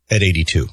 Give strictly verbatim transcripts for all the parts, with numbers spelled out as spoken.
at eighty-two,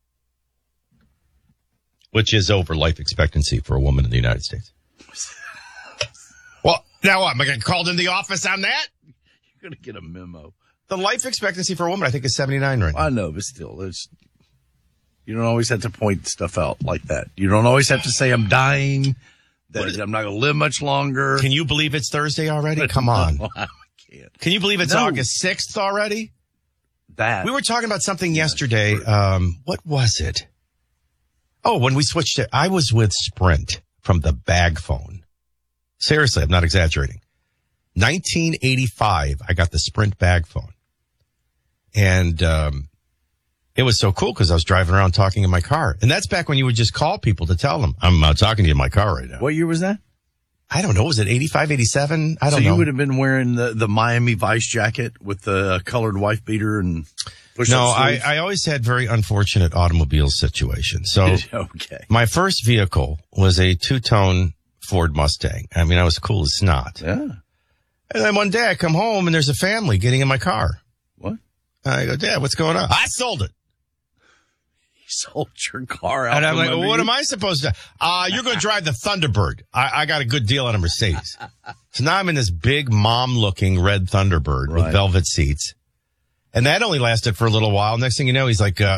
which is over life expectancy for a woman in the United States. Well, now what? Am I going to call in the office on that? You're going to get a memo. The life expectancy for a woman, I think, is seventy-nine right now. I know, but still, there's, you don't always have to point stuff out like that. You don't always have to say, I'm dying, that I'm not going to live much longer. Can you believe it's Thursday already? Come on. No, I can't. Can you believe it's No. August sixth already? That. We were talking about something yesterday. Um, what was it? Oh, when we switched it, I was with Sprint from the bag phone. Seriously, I'm not exaggerating. nineteen eighty-five, I got the Sprint bag phone. And um, it was so cool because I was driving around talking in my car. And that's back when you would just call people to tell them, I'm uh, talking to you in my car right now. What year was that? I don't know. Was it eighty-five, eighty-seven? I don't so know. So you would have been wearing the, the Miami Vice jacket with the colored wife beater and push-up No, I, sleeves? I always had very unfortunate automobile situations. So okay. My first vehicle was a two-tone Ford Mustang. I mean, I was cool as snot. Yeah. And then one day I come home and there's a family getting in my car. What? I go, Dad, what's going on? I sold it. You sold your car out. And I'm like, well, what you? am I supposed to? Uh, you're going to drive the Thunderbird. I, I got a good deal on a Mercedes. So now I'm in this big mom-looking red Thunderbird right. with velvet seats. And that only lasted for a little while. Next thing you know, he's like, uh,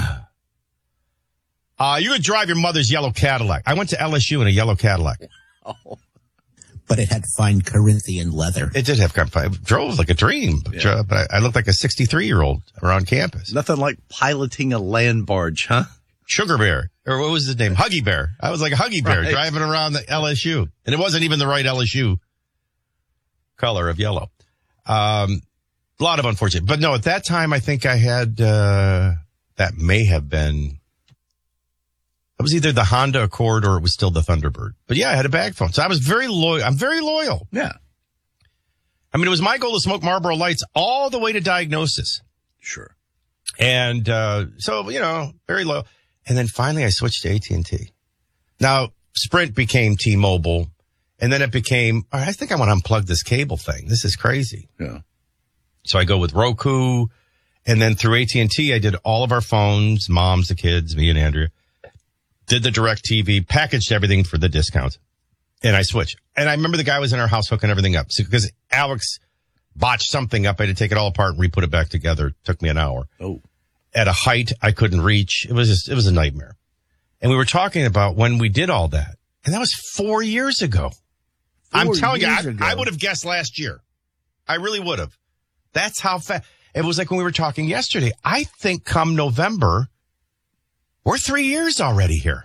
uh you're going to drive your mother's yellow Cadillac. I went to L S U in a yellow Cadillac. Oh. But it had fine Corinthian leather. It did have kind of, I drove like a dream, Yeah. but I, I looked like a sixty-three-year-old around campus. Nothing like piloting a land barge, huh? Sugar Bear, or what was his name? Huggy Bear. I was like a Huggy Bear Right. driving around the L S U. And it wasn't even the right L S U color of yellow. Um, a lot of unfortunate. But no, at that time, I think I had, uh, that may have been, it was either the Honda Accord or it was still the Thunderbird. But yeah, I had a bag phone. So I was very loyal. I'm very loyal. Yeah. I mean, it was my goal to smoke Marlboro Lights all the way to diagnosis. Sure. And, uh, so, you know, very low. And then finally I switched to A T and T. Now, Sprint became T-Mobile, and then it became, I think I want to unplug this cable thing. This is crazy. Yeah. So I go with Roku, and then through A T and T, I did all of our phones, moms, the kids, me and Andrea, did the direct T V, packaged everything for the discount, and I switched. And I remember the guy was in our house hooking everything up. So, because Alex botched something up, I had to take it all apart and re-put it back together. It took me an hour. Oh. At a height I couldn't reach. It was just, it was a nightmare. And we were talking about when we did all that. And that was four years ago. Four I'm telling you, years I, ago. I would have guessed last year. I really would have. That's how fast. It was like when we were talking yesterday. I think come November, we're three years already here.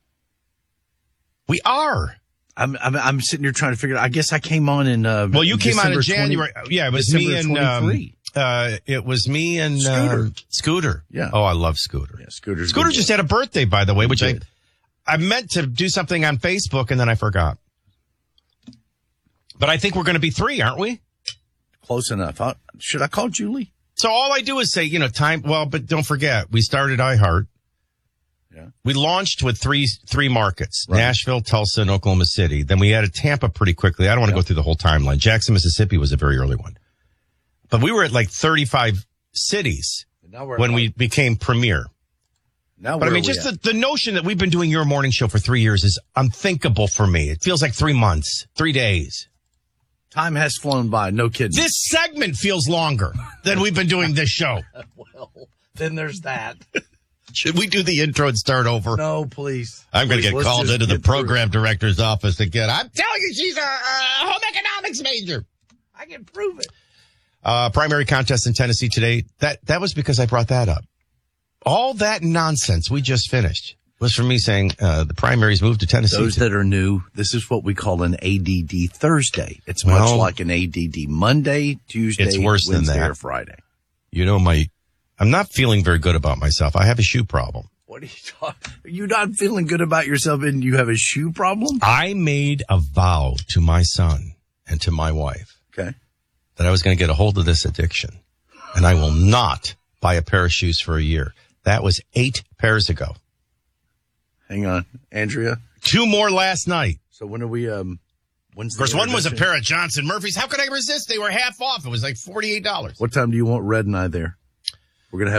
We are. I'm, I'm, I'm sitting here trying to figure out, I guess I came on in, uh, Well, you came on in December January. twenty, yeah, it was December me and, um, uh, it was me and, Scooter. um, Scooter. Yeah. Oh, I love Scooter. Yeah, Scooter's Scooter good. just had a birthday, by the way, which I, did. I meant to do something on Facebook and then I forgot. But I think we're going to be three, aren't we? Close enough. Huh? Should I call Julie? So all I do is say, you know, time. Well, but don't forget, we started iHeart. Yeah. We launched with three, three markets, Right. Nashville, Tulsa, and Oklahoma City. Then we added Tampa pretty quickly. I don't want to Yeah. go through the whole timeline. Jackson, Mississippi was a very early one. But we were at like thirty-five cities Now we're when we became premier. Now But I where mean, are we just at? the, the notion that we've been doing your morning show for three years is unthinkable for me. It feels like three months, three days. Time has flown by. No kidding. This segment feels longer than we've been doing this show. well, then there's that. Should we do the intro and start over? No, please. I'm going to Please, get let's called just into the get through it. program director's office again. I'm telling you, she's a, a home economics major. I can prove it. Uh, primary contest in Tennessee today. That, that was because I brought that up. All that nonsense we just finished was from me saying, uh, the primaries moved to Tennessee. Those today. that are new, this is what we call an A D D Thursday. It's much Well, like an A D D Monday, Tuesday, it's worse than Wednesday, that. or Friday. You know, my, I'm not feeling very good about myself. I have a shoe problem. What are you talking? Are you not feeling good about yourself and you have a shoe problem? I made a vow to my son and to my wife Okay. that I was going to get a hold of this addiction, and I will not buy a pair of shoes for a year. That was eight pairs ago. Hang on, Andrea. Two more last night. So when are we, um, when's Of the course, one was a introduction? pair of Johnson Murphys. How could I resist? They were half off. It was like forty-eight dollars. What time do you want Red and I there? We're going to have